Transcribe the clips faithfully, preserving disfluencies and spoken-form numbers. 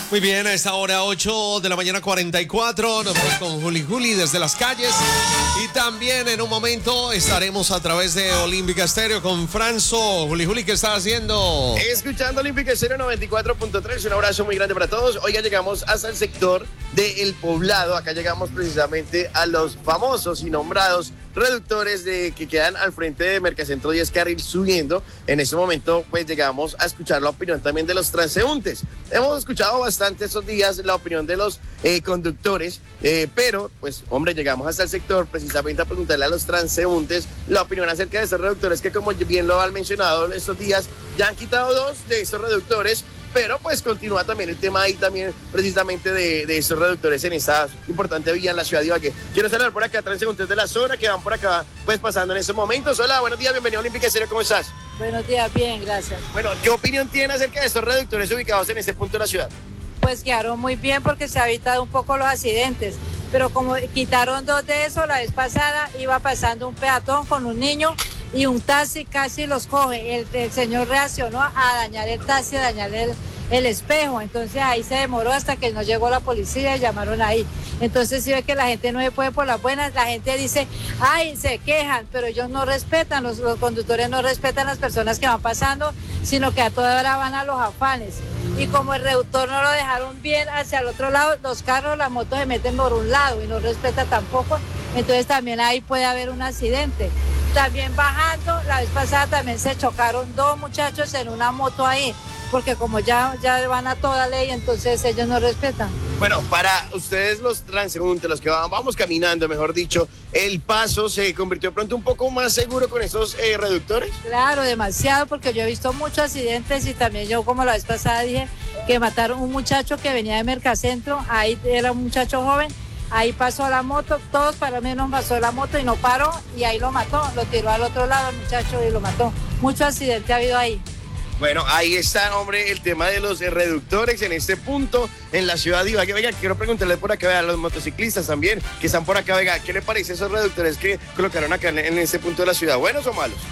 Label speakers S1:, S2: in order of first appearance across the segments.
S1: Muy bien, a esta hora ocho de la mañana cuarenta y cuatro, nos vamos con Juli Juli desde las calles y también en un momento estaremos a través de Olímpica Estéreo con Franzo. Juli Juli, ¿qué está haciendo?
S2: Escuchando Olímpica Estéreo noventa y cuatro punto tres, un abrazo muy grande para todos. Hoy ya llegamos hasta el sector de El Poblado, acá llegamos precisamente a los famosos y nombrados reductores de que quedan al frente de Mercacentro diez Carril subiendo. En este momento pues llegamos a escuchar la opinión también de los transeúntes. Hemos escuchado bastante estos días la opinión de los eh, conductores, eh, pero pues hombre, llegamos hasta el sector precisamente a preguntarle a los transeúntes la opinión acerca de estos reductores que, como bien lo han mencionado estos días, ya han quitado dos de estos reductores, pero pues continúa también el tema ahí también precisamente de, de esos reductores en esta importante vía en la ciudad de Ibagué. Quiero saludar por acá transeúntes de la zona que van por acá pues pasando en estos momentos. Hola, buenos días, bienvenido a Olímpica Estéreo, ¿cómo estás?
S3: Buenos días, bien, gracias.
S2: Bueno, ¿qué opinión tiene acerca de estos reductores ubicados en este punto de la ciudad?
S3: Pues quedaron muy bien porque se ha evitado un poco los accidentes, pero como quitaron dos de esos, la vez pasada iba pasando un peatón con un niño y un taxi casi los coge. El, el señor reaccionó a dañar el taxi, a dañar el, el espejo, entonces ahí se demoró hasta que nos llegó la policía y llamaron ahí. Entonces si ve que la gente no se puede por las buenas, la gente dice, ay, se quejan, pero ellos no respetan, los, los conductores no respetan a las personas que van pasando, sino que a toda hora van a los afanes. Y como el reductor no lo dejaron bien hacia el otro lado, los carros, las motos se meten por un lado y no respeta tampoco, entonces también ahí puede haber un accidente. También bajando, la vez pasada también se chocaron dos muchachos en una moto ahí, porque como ya, ya van a toda ley, entonces ellos no respetan.
S2: Bueno, para ustedes los transeúntes, los que van, vamos caminando, mejor dicho, ¿el paso se convirtió pronto un poco más seguro con esos eh, reductores?
S3: Claro, demasiado, porque yo he visto muchos accidentes y también yo, como la vez pasada dije, que mataron un muchacho que venía de Mercacentro, ahí era un muchacho joven, ahí pasó la moto, todos para mí no pasó la moto y no paró, y ahí lo mató, lo tiró al otro lado el muchacho y lo mató. Mucho accidente ha habido ahí.
S2: Bueno, ahí está, hombre, el tema de los reductores en este punto en la ciudad de Ibagué. Oiga, quiero preguntarle por acá a los motociclistas también que están por acá. Oiga, ¿qué le parece esos reductores que colocaron acá en, en este punto de la ciudad? ¿Buenos o malos?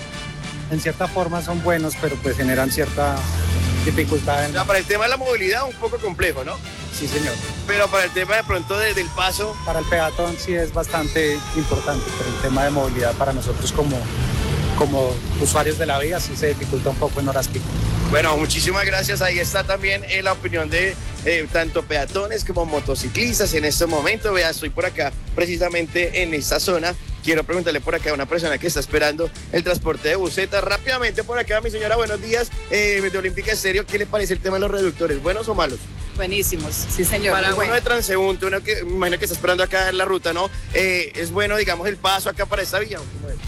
S4: En cierta forma son buenos, pero pues generan cierta dificultad. En...
S2: O sea, para el tema de la movilidad un poco complejo, ¿no?
S4: Sí, señor.
S2: Pero para el tema de pronto de, del paso...
S4: Para el peatón sí es bastante importante, pero el tema de movilidad para nosotros como... como usuarios de la vía sí se dificulta un poco en horas pico.
S2: Bueno, muchísimas gracias. Ahí está también eh, la opinión de eh, tanto peatones como motociclistas en este momento. Vea, estoy por acá precisamente en esta zona. Quiero preguntarle por acá a una persona que está esperando el transporte de buseta. Rápidamente por acá, mi señora, buenos días. Eh, de Olímpica Estéreo, ¿qué le parece el tema de los reductores? ¿Buenos o malos?
S5: Buenísimos, sí señor.
S2: Para uno de transeúnte, uno que me imagino que está esperando acá en la ruta, ¿no? Eh, es bueno, digamos, el paso acá para esta vía.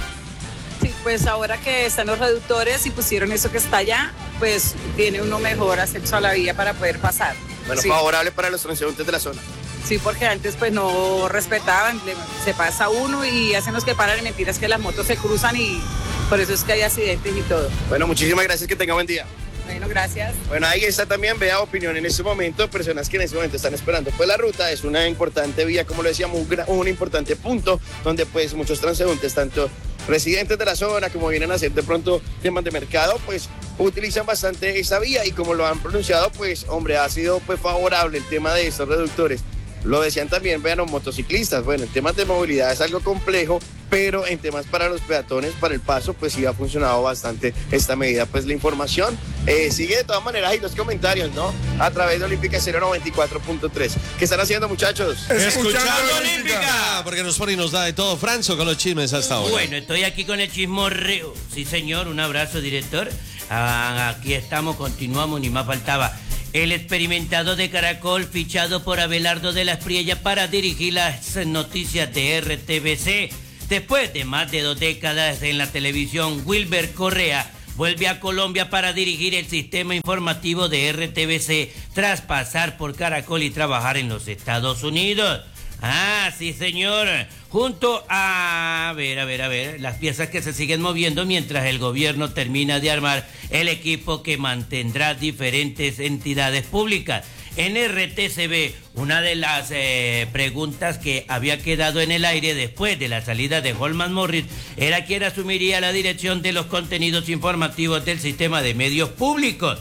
S5: Sí, pues ahora que están los reductores y pusieron eso que está allá, pues tiene uno mejor acceso a la vía para poder pasar.
S2: Bueno,
S5: sí.
S2: Favorable para los transeúntes de la zona.
S5: Sí, porque antes pues no respetaban, se pasa uno y hacen los que paran y mentiras que las motos se cruzan y por eso es que hay accidentes y todo.
S2: Bueno, muchísimas gracias, que tenga buen día.
S5: Bueno, gracias.
S2: Bueno, ahí está también, vea, opinión en este momento, personas que en este momento están esperando. Pues la ruta es una importante vía, como lo decíamos, un, un importante punto donde pues muchos transeúntes, tanto residentes de la zona como vienen a hacer de pronto temas de mercado, pues utilizan bastante esa vía y como lo han pronunciado, pues hombre, ha sido pues favorable el tema de estos reductores. Lo decían también, vean, los motociclistas. Bueno, en temas de movilidad es algo complejo, pero en temas para los peatones, para el paso, pues sí ha funcionado bastante esta medida. Pues la información eh, sigue de todas maneras y los comentarios, ¿no? A través de Olímpica Estéreo noventa y cuatro punto tres. ¿Qué están haciendo, muchachos?
S1: Escuchando Olímpica, porque nos pone y nos da de todo. Franzo con los chismes hasta ahora.
S6: Bueno, estoy aquí con el chismorreo. Sí, señor, un abrazo, director. Ah, aquí estamos, continuamos, ni más faltaba. El experimentado de Caracol, fichado por Abelardo de la Espriella para dirigir las noticias de R T V C. Después de más de dos décadas en la televisión, Wilber Correa vuelve a Colombia para dirigir el sistema informativo de R T V C tras pasar por Caracol y trabajar en los Estados Unidos. Ah, sí, señor. Junto a, a ver, a ver, a ver, las piezas que se siguen moviendo mientras el gobierno termina de armar el equipo que mantendrá diferentes entidades públicas. En R T C B, una de las eh, preguntas que había quedado en el aire después de la salida de Holman Morris era quién asumiría la dirección de los contenidos informativos del sistema de medios públicos.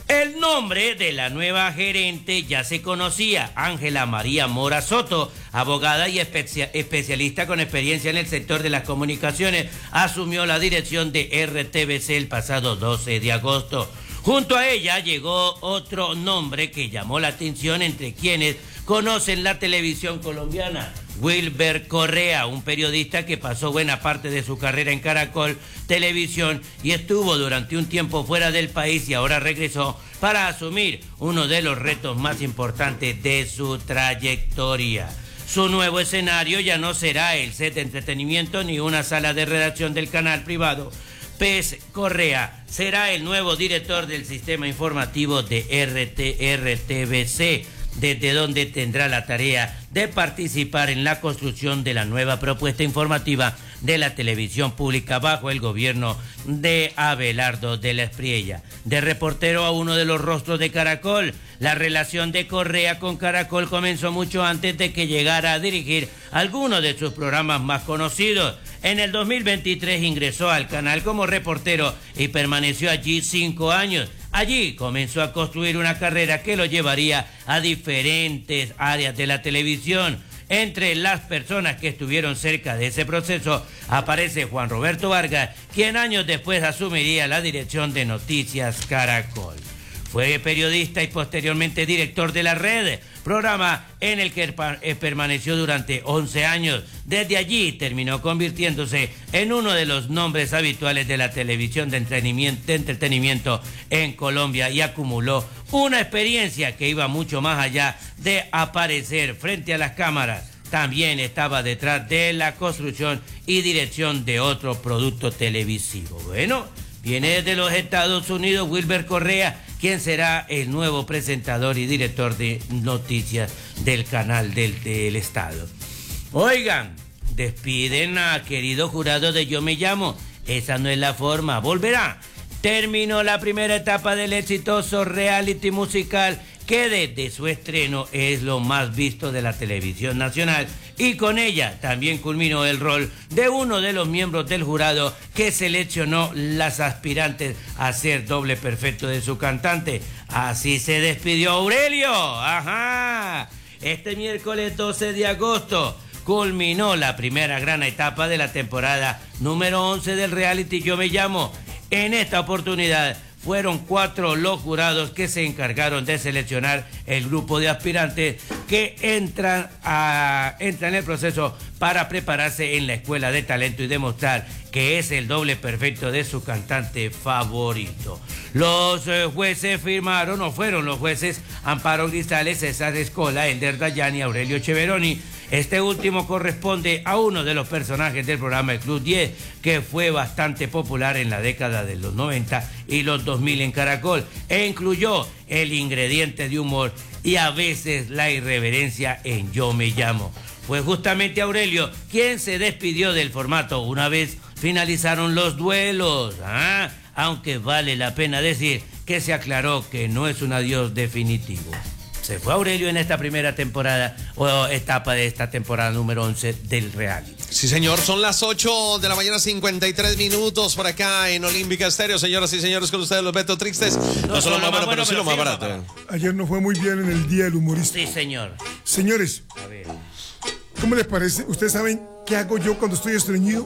S6: El nombre de la nueva gerente ya se conocía, Ángela María Mora Soto, abogada y especia- especialista con experiencia en el sector de las comunicaciones, asumió la dirección de R T V C el pasado doce de agosto. Junto a ella llegó otro nombre que llamó la atención entre quienes conocen la televisión colombiana. Wilber Correa, un periodista que pasó buena parte de su carrera en Caracol Televisión y estuvo durante un tiempo fuera del país y ahora regresó para asumir uno de los retos más importantes de su trayectoria. Su nuevo escenario ya no será el set de entretenimiento ni una sala de redacción del canal privado. Pez Correa será el nuevo director del sistema informativo de R T R T V C, desde donde tendrá la tarea de participar en la construcción de la nueva propuesta informativa de la televisión pública bajo el gobierno de Abelardo de la Espriella. De reportero a uno de los rostros de Caracol, la relación de Correa con Caracol comenzó mucho antes de que llegara a dirigir algunos de sus programas más conocidos. En el dos mil veintitrés ingresó al canal como reportero y permaneció allí cinco años. Allí comenzó a construir una carrera que lo llevaría a diferentes áreas de la televisión. Entre las personas que estuvieron cerca de ese proceso aparece Juan Roberto Vargas, quien años después asumiría la dirección de Noticias Caracol. Fue periodista y posteriormente director de La Red, programa en el que permaneció durante once años. Desde allí terminó convirtiéndose en uno de los nombres habituales de la televisión de entretenimiento, de entretenimiento en Colombia y acumuló una experiencia que iba mucho más allá de aparecer frente a las cámaras. También estaba detrás de la construcción y dirección de otro producto televisivo. Bueno, viene desde los Estados Unidos Wilber Correa, quien será el nuevo presentador y director de noticias del canal del, del Estado. Oigan, despiden a querido jurado de Yo Me Llamo. Esa no es la forma. Volverá. Terminó la primera etapa del exitoso reality musical que desde su estreno es lo más visto de la televisión nacional, y con ella también culminó el rol de uno de los miembros del jurado que seleccionó las aspirantes a ser doble perfecto de su cantante. Así se despidió Aurelio. Ajá. Este miércoles doce de agosto culminó la primera gran etapa de la temporada número once del reality Yo Me Llamo. En esta oportunidad fueron cuatro los jurados que se encargaron de seleccionar el grupo de aspirantes que entran, a, entran en el proceso para prepararse en la escuela de talento y demostrar que es el doble perfecto de su cantante favorito. Los eh, jueces firmaron, o fueron los jueces, Amparo Grisales, César Escola, Elder Dayani y Aurelio Cheveroni. Este último corresponde a uno de los personajes del programa El Club diez, que fue bastante popular en la década de los noventa y los dos mil en Caracol, e incluyó el ingrediente de humor y a veces la irreverencia en Yo Me Llamo. Fue justamente Aurelio quien se despidió del formato una vez finalizaron los duelos, ¿ah? Aunque vale la pena decir que se aclaró que no es un adiós definitivo. Se fue Aurelio en esta primera temporada o etapa de esta temporada número once del reality.
S1: Sí, señor, son las ocho de la mañana, cincuenta y tres minutos por acá en Olímpica Estéreo. Señoras y señores, con ustedes los Beto Tristes. No, no son lo más bueno, pero sí lo más barato.
S7: Ayer nos fue muy bien en el Día del Humorista.
S6: Sí, señor.
S7: Señores, a ver, ¿cómo les parece? ¿Ustedes saben qué hago yo cuando estoy estreñido?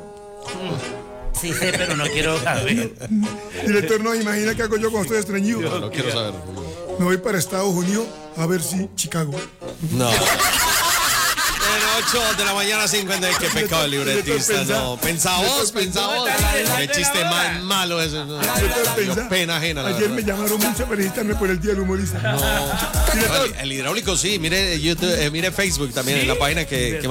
S6: Sí sé, pero no quiero saber.
S7: Director, no, imagina qué hago yo cuando estoy estreñido.
S1: No, no quiero saber.
S7: Me voy para Estados Unidos a ver si Chicago.
S1: No. ocho de la mañana, cincuenta. Qué pecado el libretista. No, pensá vos, pensá vos. Qué chiste más malo ese. No. Pena ajena.
S7: Ayer me llamaron mucho para felicitarme por el Día del Humorista.
S1: No. El, el hidráulico sí, mire YouTube, eh, mire Facebook también, ¿sí? En la página que, que